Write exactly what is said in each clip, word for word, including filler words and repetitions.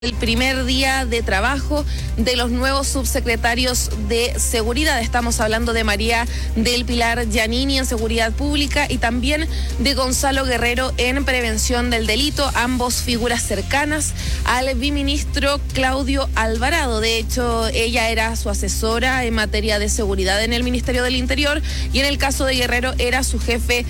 El primer día de trabajo de los nuevos subsecretarios de Seguridad. Estamos hablando de María del Pilar Giannini en Seguridad Pública y también de Gonzalo Guerrero en Prevención del Delito, ambos figuras cercanas al viceministro Claudio Alvarado. De hecho, ella era su asesora en materia de seguridad en el Ministerio del Interior y en el caso de Guerrero era su jefe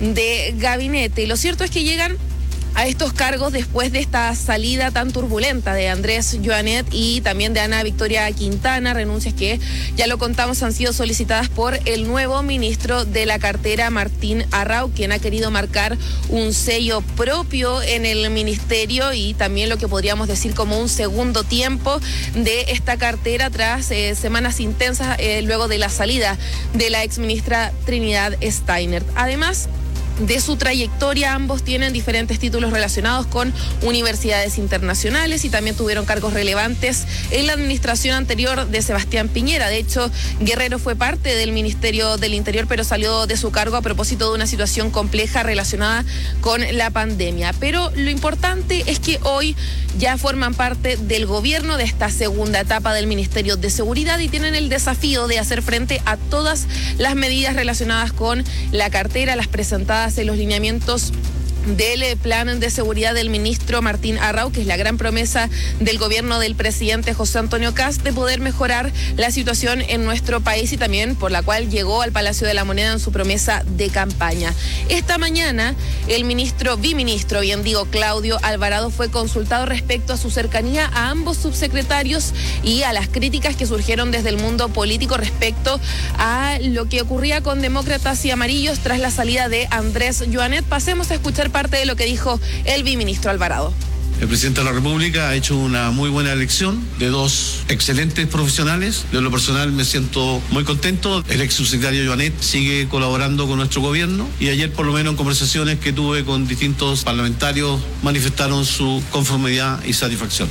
de gabinete. Y lo cierto es que llegan a estos cargos después de esta salida tan turbulenta de Andrés Joanet y también de Ana Victoria Quintana, renuncias que, ya lo contamos, han sido solicitadas por el nuevo ministro de la cartera, Martín Arrau, quien ha querido marcar un sello propio en el ministerio y también lo que podríamos decir como un segundo tiempo de esta cartera tras eh, semanas intensas eh, luego de la salida de la exministra Trinidad Steiner. Además de su trayectoria, ambos tienen diferentes títulos relacionados con universidades internacionales y también tuvieron cargos relevantes en la administración anterior de Sebastián Piñera. De hecho, Guerrero fue parte del Ministerio del Interior, pero salió de su cargo a propósito de una situación compleja relacionada con la pandemia. Pero lo importante es que hoy ya forman parte del gobierno de esta segunda etapa del Ministerio de Seguridad y tienen el desafío de hacer frente a todas las medidas relacionadas con la cartera, las presentadas en los lineamientos del plan de seguridad del ministro Martín Arrau, que es la gran promesa del gobierno del presidente José Antonio Kast de poder mejorar la situación en nuestro país y también por la cual llegó al Palacio de la Moneda en su promesa de campaña. Esta mañana el ministro, biministro, bien digo, Claudio Alvarado fue consultado respecto a su cercanía a ambos subsecretarios y a las críticas que surgieron desde el mundo político respecto a lo que ocurría con Demócratas y Amarillos tras la salida de Andrés Joanet. Pasemos a escuchar parte de lo que dijo el biministro Alvarado. El presidente de la República ha hecho una muy buena elección de dos excelentes profesionales. De lo personal me siento muy contento. El ex subsecretario Joanet sigue colaborando con nuestro gobierno y ayer, por lo menos en conversaciones que tuve con distintos parlamentarios, manifestaron su conformidad y satisfacción.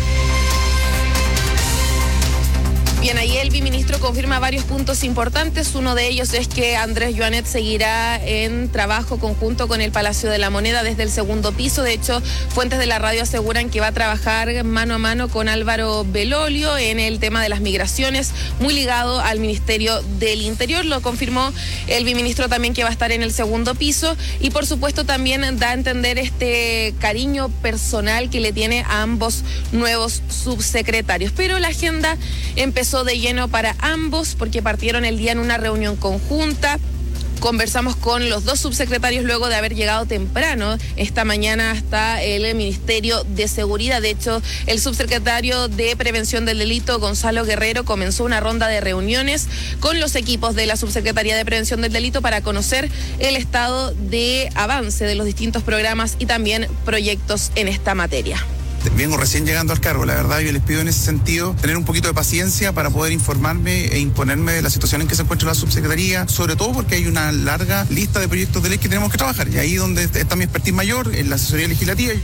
Bien, ahí el biministro confirma varios puntos importantes. Uno de ellos es que Andrés Joanet seguirá en trabajo conjunto con el Palacio de la Moneda desde el segundo piso. De hecho, fuentes de la radio aseguran que va a trabajar mano a mano con Álvaro Belolio en el tema de las migraciones, muy ligado al Ministerio del Interior. Lo confirmó el biministro también, que va a estar en el segundo piso y por supuesto también da a entender este cariño personal que le tiene a ambos nuevos subsecretarios. Pero la agenda empezó de lleno para ambos porque partieron el día en una reunión conjunta. Conversamos con los dos subsecretarios luego de haber llegado temprano esta mañana hasta el Ministerio de Seguridad. De hecho, el subsecretario de Prevención del Delito, Gonzalo Guerrero, comenzó una ronda de reuniones con los equipos de la Subsecretaría de Prevención del Delito para conocer el estado de avance de los distintos programas y también proyectos en esta materia. Vengo recién llegando al cargo, la verdad yo les pido en ese sentido tener un poquito de paciencia para poder informarme e imponerme de la situación en que se encuentra la subsecretaría, sobre todo porque hay una larga lista de proyectos de ley que tenemos que trabajar y ahí donde está mi expertise mayor, en la asesoría legislativa.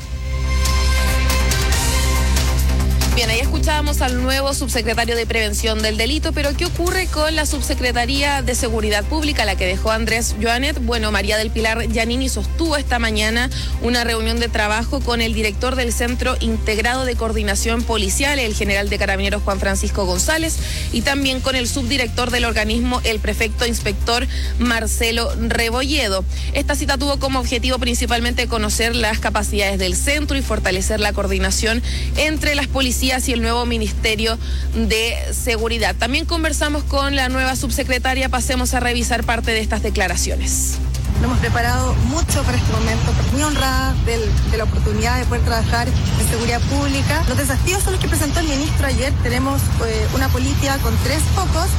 Bien, ahí escuchábamos al nuevo subsecretario de Prevención del Delito, pero ¿qué ocurre con la Subsecretaría de Seguridad Pública, la que dejó Andrés Joanet? Bueno, María del Pilar Giannini sostuvo esta mañana una reunión de trabajo con el director del Centro Integrado de Coordinación Policial, el general de Carabineros Juan Francisco González, y también con el subdirector del organismo, el prefecto inspector Marcelo Rebolledo. Esta cita tuvo como objetivo principalmente conocer las capacidades del centro y fortalecer la coordinación entre las policías y el nuevo Ministerio de Seguridad. También conversamos con la nueva subsecretaria. Pasemos a revisar parte de estas declaraciones. Nos hemos preparado mucho para este momento, muy honrada del, de la oportunidad de poder trabajar en seguridad pública. Los desafíos son los que presentó el ministro ayer. Tenemos eh, una política con tres focos.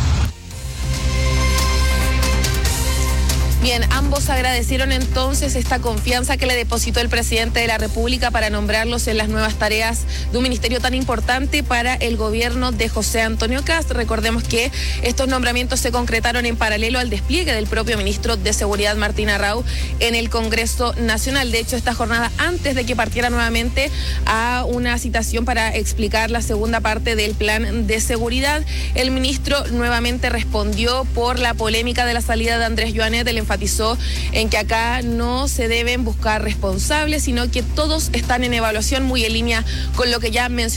Bien, ambos agradecieron entonces esta confianza que le depositó el presidente de la República para nombrarlos en las nuevas tareas de un ministerio tan importante para el gobierno de José Antonio Kast. Recordemos que estos nombramientos se concretaron en paralelo al despliegue del propio ministro de Seguridad, Martín Arrau, en el Congreso Nacional. De hecho, esta jornada, antes de que partiera nuevamente a una citación para explicar la segunda parte del plan de seguridad, el ministro nuevamente respondió por la polémica de la salida de Andrés Joanet, del enfatizó en que acá no se deben buscar responsables, sino que todos están en evaluación, muy en línea con lo que ya mencionó